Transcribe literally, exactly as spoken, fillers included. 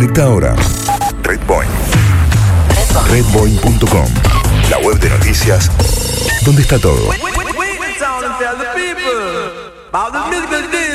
Conecta ahora. Redpoint. redpoint punto com. La web de noticias donde está todo.